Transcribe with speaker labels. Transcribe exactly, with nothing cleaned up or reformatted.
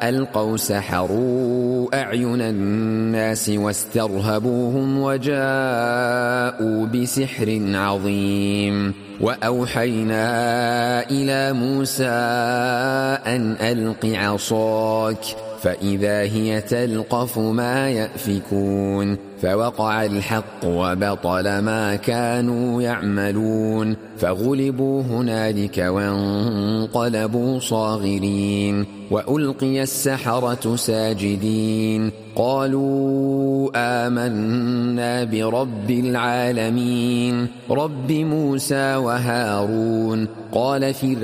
Speaker 1: ألقوا سحروا أعين الناس واسترهبوهم وجاءوا بسحر عظيم وأوحينا إلى موسى أن ألق عصاك فإذا هي تلقف ما يأفكون فوقع الحق وبطل ما كانوا يعملون فغلبوا هنالك وانقلبوا صاغرين وألقي السحرة ساجدين قالوا آمنا برب العالمين رب موسى وهارون قال فرعون